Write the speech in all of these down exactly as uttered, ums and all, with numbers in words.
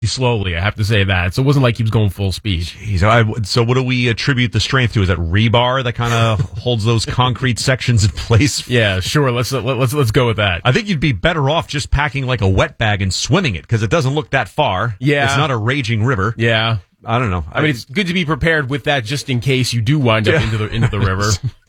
slowly, I have to say that. So it wasn't like he was going full speed. Jeez, I, so what do we attribute the strength to? Is that rebar that kind of holds those concrete sections in place? Yeah, sure. Let's let, let's let's go with that. I think you'd be better off just packing like a wet bag and swimming it because it doesn't look that far. Yeah, it's not a raging river. Yeah, I don't know. I mean, it's good to be prepared with that just in case you do wind up yeah. into the into the river.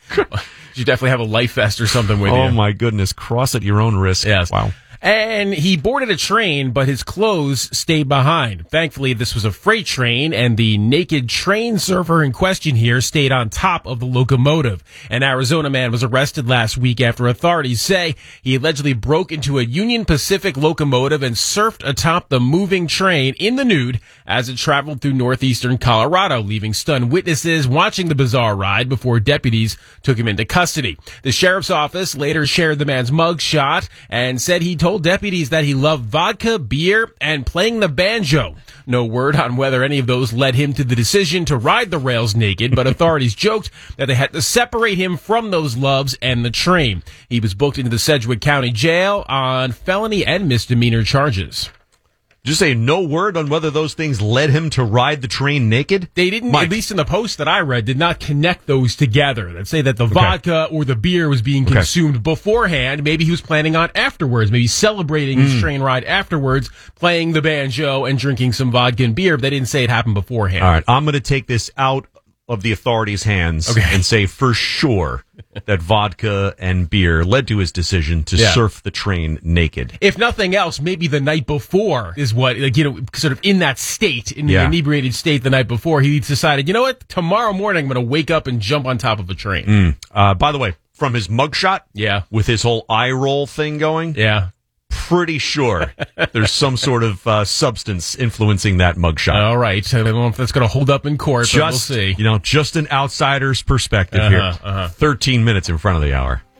You definitely have a life vest or something with oh, you. Oh my goodness, cross at your own risk. Yes. Wow. And he boarded a train, but his clothes stayed behind. Thankfully, this was a freight train, and the naked train surfer in question here stayed on top of the locomotive. An Arizona man was arrested last week after authorities say he allegedly broke into a Union Pacific locomotive and surfed atop the moving train in the nude as it traveled through northeastern Colorado, leaving stunned witnesses watching the bizarre ride before deputies took him into custody. The sheriff's office later shared the man's mugshot and said he told deputies that he loved vodka, beer, and playing the banjo. No word on whether any of those led him to the decision to ride the rails naked, but authorities joked that they had to separate him from those loves and the train. He was booked into the Sedgwick County Jail on felony and misdemeanor charges. Just say no word on whether those things led him to ride the train naked? They didn't, Mike. At least in the post that I read, did not connect those together. That say that the okay. vodka or the beer was being okay. consumed beforehand. Maybe he was planning on afterwards, maybe celebrating mm. his train ride afterwards, playing the banjo and drinking some vodka and beer, but they didn't say it happened beforehand. All right, I'm going to take this out of the authorities' hands okay. and say for sure that vodka and beer led to his decision to yeah. surf the train naked. If nothing else, maybe the night before is what, like, you know, sort of in that state, in the yeah. inebriated state the night before, he decided, you know what, tomorrow morning I'm going to wake up and jump on top of a train. Mm. Uh, by the way, from his mugshot, yeah, with his whole eye roll thing going, yeah. pretty sure there's some sort of uh, substance influencing that mugshot. All right. I don't know if that's going to hold up in court, just, but we'll see. You know, just an outsider's perspective uh-huh, here. Uh-huh. thirteen minutes in front of the hour.